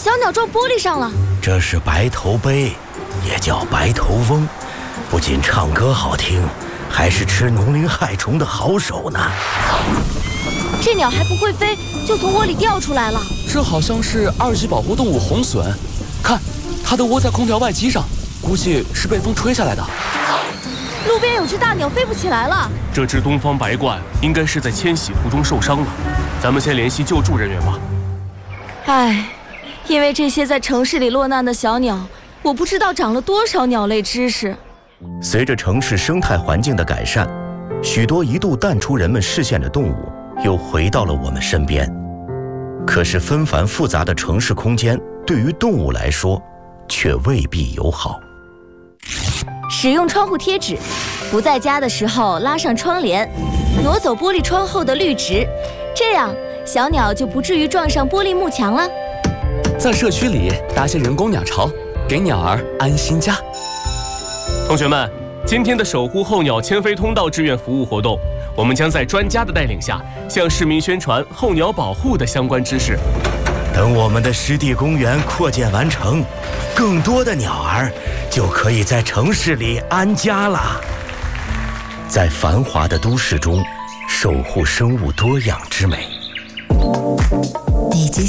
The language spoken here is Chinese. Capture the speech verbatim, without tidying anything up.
小鸟撞玻璃上了。 这是白头鹎，也叫白头翁，不仅唱歌好听，还是吃农灵害虫的好手呢。 这鸟还不会飞，就从窝里掉出来了。 这好像是二级保护动物红隼，看，它的窝在空调外机上，估计是被风吹下来的。 路边有只大鸟飞不起来了。 这只东方白鹳应该是在迁徙途中受伤了，咱们先联系救助人员吧。 唉，因为这些在城市里落难的小鸟，我不知道长了多少鸟类知识。 随着城市生态环境的改善，许多一度淡出人们视线的动物又回到了我们身边。可是纷繁复杂的城市空间对于动物来说却未必友好。 使用窗户贴纸，不在家的时候拉上窗帘，挪走玻璃窗后的绿植，这样小鸟就不至于撞上玻璃幕墙了。 在社区里搭些人工鸟巢，给鸟儿安心家。 同学们，今天的守护候鸟迁飞通道志愿服务活动，我们将在专家的带领下，向市民宣传候鸟保护的相关知识。 等我们的湿地公园扩建完成，更多的鸟儿就可以在城市里安家了。在繁华的都市中，守护生物多样之美。 你即